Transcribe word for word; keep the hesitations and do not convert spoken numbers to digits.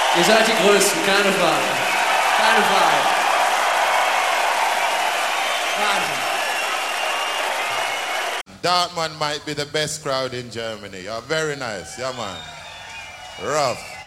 Ihr seid die Größten, keine Frage. Keine Frage. Wahnsinn. Dartman might be the best crowd in Germany. You're very nice. Yeah, man. Rough.